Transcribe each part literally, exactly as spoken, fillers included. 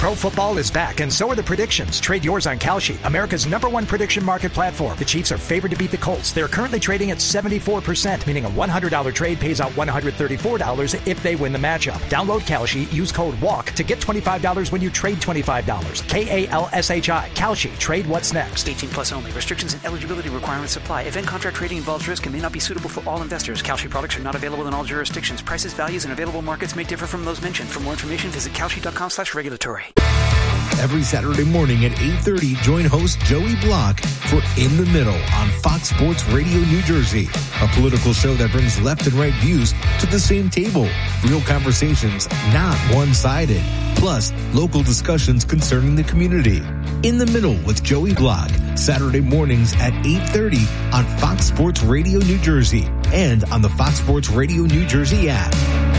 Pro football is back, and so are the predictions. Trade yours on Kalshi, America's number one prediction market platform. The Chiefs are favored to beat the Colts. They're currently trading at seventy-four percent, meaning a one hundred dollars trade pays out one hundred thirty-four dollars if they win the matchup. Download Kalshi, use code WALK to get twenty-five dollars when you trade twenty-five dollars. K A L S H I. Kalshi. Trade what's next. eighteen plus only. Restrictions and eligibility requirements apply. Event contract trading involves risk and may not be suitable for all investors. Kalshi products are not available in all jurisdictions. Prices, values, and available markets may differ from those mentioned. For more information, visit kalshi.com slash regulatory. Every Saturday morning at eight thirty, join host Joey Block for In the Middle on Fox Sports Radio New Jersey, a political show that brings left and right views to the same table. Real conversations, not one-sided. Plus, local discussions concerning the community. In the Middle with Joey Block, Saturday mornings at eight thirty on Fox Sports Radio New Jersey and on the Fox Sports Radio New Jersey app.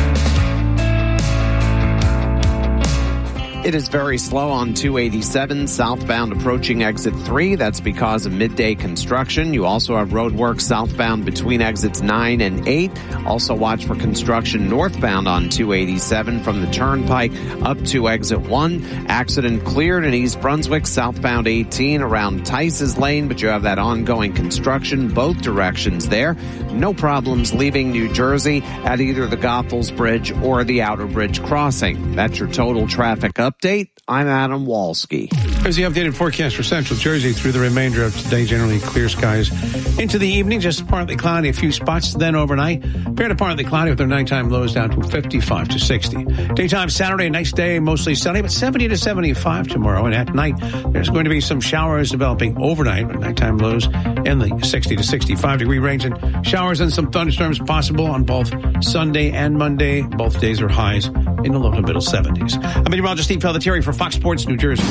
It is very slow on two eighty-seven southbound approaching exit three. That's because of midday construction. You also have road work southbound between exits nine and eight. Also watch for construction northbound on two eighty-seven from the Turnpike up to exit one. Accident cleared in East Brunswick southbound eighteen around Tice's Lane, but you have that ongoing construction both directions there. No problems leaving New Jersey at either the Goethals Bridge or the Outer Bridge crossing. That's your total traffic up. Update. I'm Adam Walski. Here's the updated forecast for Central Jersey through the remainder of today. Generally clear skies into the evening, just partly cloudy, a few spots. Then overnight, fair to partly cloudy with their nighttime lows down to fifty-five to sixty. Daytime Saturday, nice day, mostly sunny, but seventy to seventy-five tomorrow. And at night, there's going to be some showers developing overnight, but nighttime lows in the sixty to sixty-five degree range, and showers and some thunderstorms possible on both Sunday and Monday. Both days are highs in the low to middle seventies. I'm meteorologist Steve Pelletieri for Fox Sports New Jersey.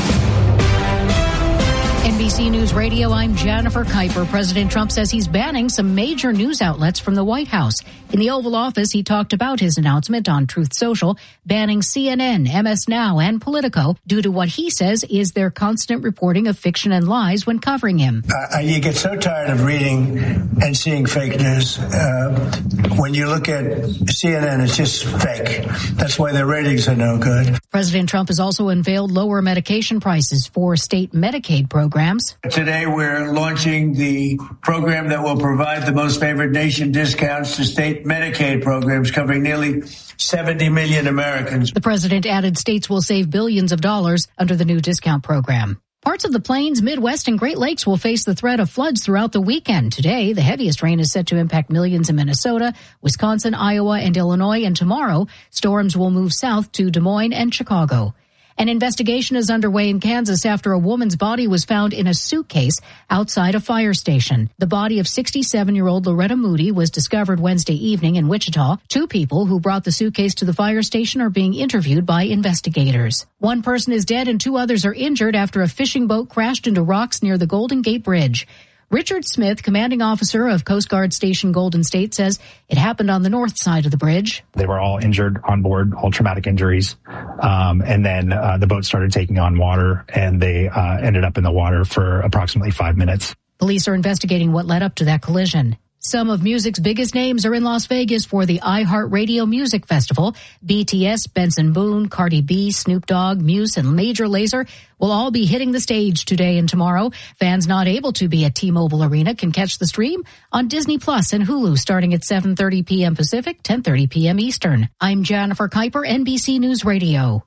N B C News Radio, I'm Jennifer Kuiper. President Trump says he's banning some major news outlets from the White House. In the Oval Office, he talked about his announcement on Truth Social, banning C N N, M S Now, and Politico due to what he says is their constant reporting of fiction and lies when covering him. Uh, you get so tired of reading and seeing fake news. Uh, when you look at C N N, it's just fake. That's why their ratings are no good. President Trump has also unveiled lower medication prices for state Medicaid programs. Today, we're launching the program that will provide the most favored nation discounts to state Medicaid programs covering nearly seventy million Americans. The president added states will save billions of dollars under the new discount program. Parts of the Plains, Midwest, and Great Lakes will face the threat of floods throughout the weekend. Today, the heaviest rain is set to impact millions in Minnesota, Wisconsin, Iowa, and Illinois. And tomorrow, storms will move south to Des Moines and Chicago. An investigation is underway in Kansas after a woman's body was found in a suitcase outside a fire station. The body of sixty-seven-year-old Loretta Moody was discovered Wednesday evening in Wichita. Two people who brought the suitcase to the fire station are being interviewed by investigators. One person is dead and two others are injured after a fishing boat crashed into rocks near the Golden Gate Bridge. Richard Smith, commanding officer of Coast Guard Station Golden State, says it happened on the north side of the bridge. They were all injured on board, all traumatic injuries. Um, and then uh, the boat started taking on water, and they uh, ended up in the water for approximately five minutes. Police are investigating what led up to that collision. Some of music's biggest names are in Las Vegas for the iHeartRadio Music Festival. B T S, Benson Boone, Cardi B, Snoop Dogg, Muse, and Major Lazer will all be hitting the stage today and tomorrow. Fans not able to be at T-Mobile Arena can catch the stream on Disney Plus and Hulu starting at seven thirty p.m. Pacific, ten thirty p.m. Eastern. I'm Jennifer Kuiper, N B C News Radio.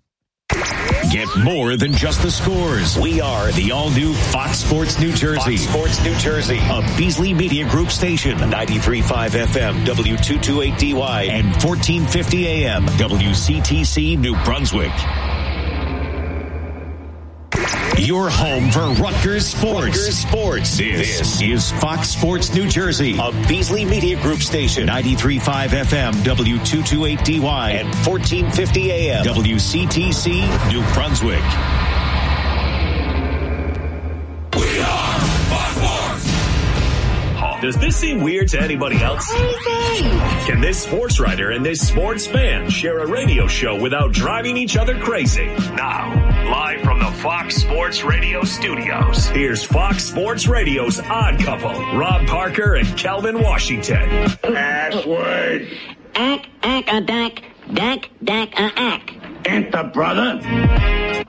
Get more than just the scores. We are the all-new Fox Sports New Jersey. Fox Sports New Jersey. A Beasley Media Group station. ninety-three point five F M, W two twenty-eight D Y, and fourteen fifty A M, W C T C New Brunswick. Your home for Rutgers Sports. Rutgers Sports. This, this is Fox Sports New Jersey, a Beasley Media Group station. ninety-three point five F M, W two twenty-eight D Y, and fourteen fifty A M, W C T C New Brunswick. We are Fox Sports. Does this seem weird to anybody else? Can this sports writer and this sports fan share a radio show without driving each other crazy? Now, live from the Fox Sports Radio studios, here's Fox Sports Radio's odd couple, Rob Parker and Calvin Washington. Password. Ack, ack, a dack, dack, dack, a ack. Enter, brother.